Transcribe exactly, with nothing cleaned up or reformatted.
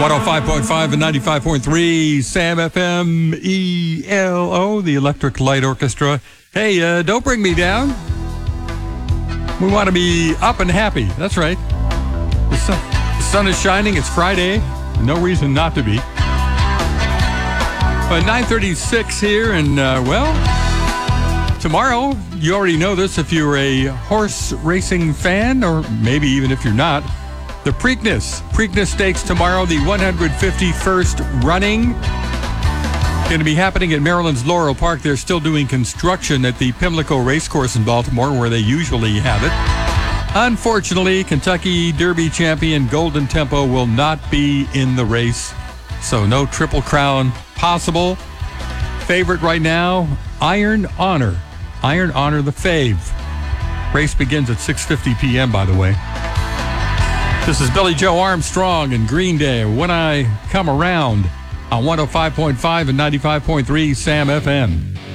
one oh five point five and ninety-five point three Sam F M E L O, the Electric Light Orchestra. Hey, uh, don't bring me down. We want to be up and happy. That's right. The sun, the sun is shining. It's Friday. No reason not to be. But nine thirty-six here, and uh, well, tomorrow, you already know this if you're a horse racing fan, or maybe even if you're not, the Preakness. Preakness Stakes tomorrow, the one hundred fifty-first running. Going to be happening at Maryland's Laurel Park. They're still doing construction at the Pimlico Racecourse in Baltimore, where they usually have it. Unfortunately, Kentucky Derby champion Golden Tempo will not be in the race, so no Triple Crown possible. Favorite right now, Iron Honor. Iron Honor, the fave. Race begins at six fifty p.m., by the way. This is Billy Joe Armstrong and Green Day, When I Come Around, on one oh five point five and ninety-five point three Sam F M.